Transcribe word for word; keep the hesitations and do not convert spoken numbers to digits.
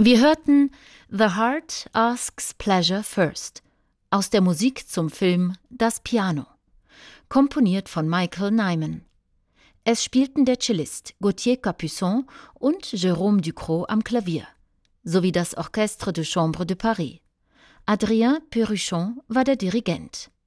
Wir hörten The Heart Asks Pleasure First aus der Musik zum Film Das Piano, komponiert von Michael Nyman. Es spielten der Cellist Gauthier Capuçon und Jérôme Ducrot am Klavier, sowie das Orchestre de Chambre de Paris. Adrien Perruchon war der Dirigent.